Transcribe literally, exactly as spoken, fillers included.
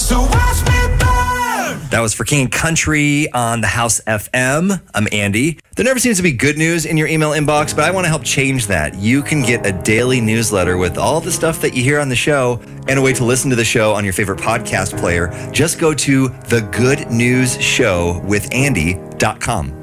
So watch me burn. That was for King and Country on the House F M. I'm Andy. There never seems to be good news in your email inbox, but I want to help change that. You can get a daily newsletter with all the stuff that you hear on the show and a way to listen to the show on your favorite podcast player. Just go to the good news show with andy dot com.